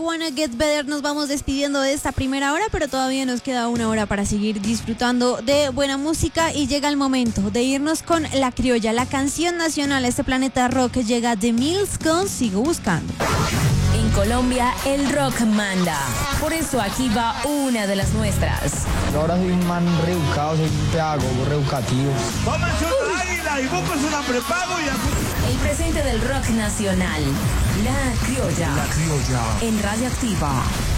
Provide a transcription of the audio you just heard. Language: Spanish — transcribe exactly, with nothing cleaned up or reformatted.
Wanna Get Better nos vamos despidiendo de esta primera hora, pero todavía nos queda una hora para seguir disfrutando de buena música y llega el momento de irnos con La Criolla, la canción nacional. Este planeta rock llega de Mills con Sigo Buscando. En Colombia el rock manda, por eso aquí va una de las nuestras. Yo ahora soy un man reeducado, soy un pedagogo reeducativo. Tómense una águila y busquen una prepago y a... El presente del rock nacional, La Criolla. La Criolla. En Radioactiva.